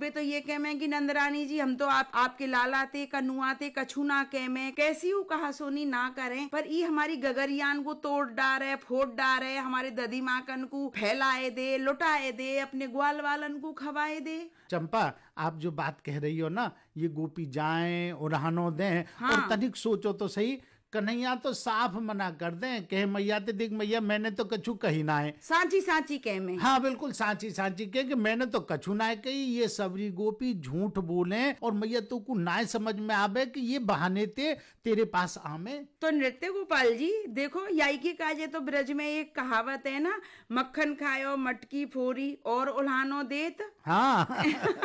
वे तो ये कह में कि नंदरानी जी हम तो आपके लालाते कनुआते कछु ना कह में कैसी हूँ कहा सोनी ना करें, पर ये हमारी गगरियान को तोड़ डारे फोड़ डारे, हमारे ददी माकन को फैलाए दे लुटाए दे, अपने ग्वाल वालन को खवाए दे। चंपा, आप जो बात कह रही हो ना, ये गोपी जाएं उड़ानो दें, हाँ। और तनिक सोचो तो सही, कन्हैया तो साफ मना कर दें, कहे मैया ते देख मैया मैंने तो कछु कही ना है। सांची सांची कह में, हाँ बिल्कुल सांची सांची कह कि मैंने तो कछु ना कही, ये सबरी गोपी झूठ बोले और मैया तो को ना समझ में आवे कि ये बहाने ते तेरे पास आमे। तो नृत्य गोपाल जी देखो, याई के काजे तो ब्रज में एक कहावत है ना, मक्खन खायो मटकी फोरी और उल्हानो देत। हाँ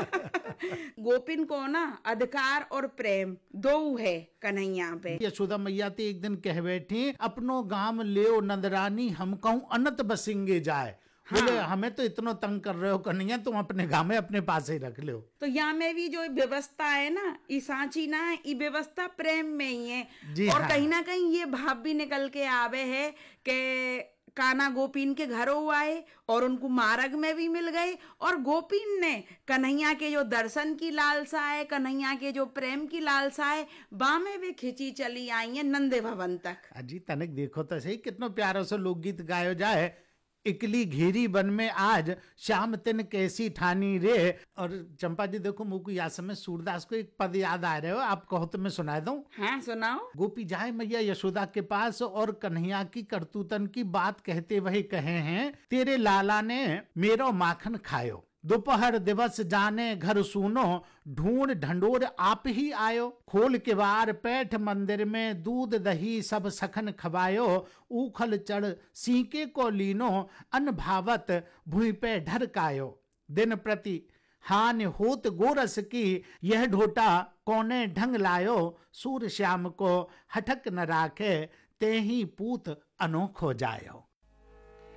गोपिन को ना अधिकार और प्रेम दो है कन्हैया पे। यशोदा मैया ते एक दिन कह बैठी, अपनो गांव ले नंदरानी हम कहूँ अनत बसिंगे जाए। हाँ। बोले हमें तो इतना तंग कर रहे हो कन्हैया, तुम अपने गांव में अपने पास ही रख लो। तो यहाँ में भी जो व्यवस्था है ना, ये सांची ना है, ये व्यवस्था प्रेम में ही है। और हाँ। कहीं ना कहीं ये भाव भी निकल के आवे है कि कान्हा गोपीन के घरों आए और उनको मार्ग में भी मिल गए, और गोपीन ने कन्हैया के जो दर्शन की लालसा है, कन्हैया के जो प्रेम की लालसा है, बामे वे खिंची चली आई है नंदे भवन तक। अजी तनिक देखो तो सही, कितना प्यारा सा लोकगीत गायो जाए, इकली घेरी वन में आज श्याम तिन कैसी ठानी रे। और चंपा जी देखो मुझको या समय सूरदास को एक पद याद आ रहे हो, आप कहो तो मैं सुना दूं। हाँ सुनाओ। गोपी जाए मैया यशोदा के पास और कन्हैया की करतूतन की बात कहते वही कहे हैं, तेरे लाला ने मेरो माखन खायो, दोपहर दिवस जाने घर सुनो, ढूंढ ढंडोर आप ही आयो, खोल के वार पैठ मंदिर में दूध दही सब सखन खवायो, उखल चढ़ सीके को लीनो, अन भावत भूमि पे ढरकायो, दिन प्रति हानि होत गोरस की, यह ढोटा कोने ढंग लायो, सूर श्याम को हठक न राखे, ते ही पूत अनोखो जायो।